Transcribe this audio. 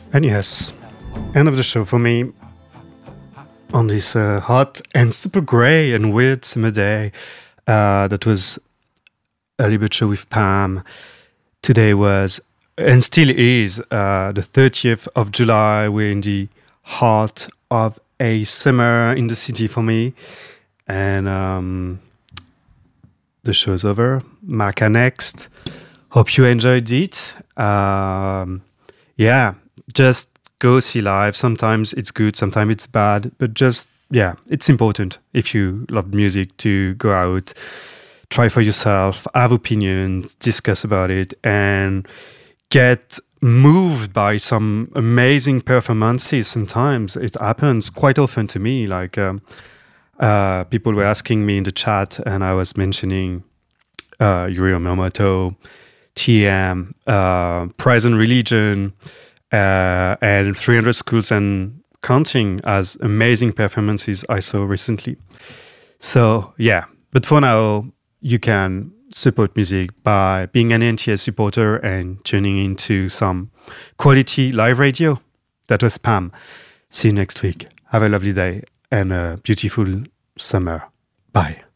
And yes, end of the show for me on this hot and super grey and weird summer day. That was Early Bird Show with Pam. Today was, and still is, the 30th of July. We're in the heart of a summer in the city for me. And the show's over. Marca next. Hope you enjoyed it. Yeah, just go see live. Sometimes it's good, sometimes it's bad, but just, yeah, it's important if you love music to go out, try for yourself, have opinions, discuss about it, and get moved by some amazing performances. Sometimes it happens quite often to me. Like people were asking me in the chat, and I was mentioning Yuri Yamamoto, TM, Present Religion, and 300 Schools and Counting as amazing performances I saw recently. So yeah, but for now, you can support music by being an NTS supporter and tuning into some quality live radio. That was Pam. See you next week. Have a lovely day and a beautiful summer. Bye.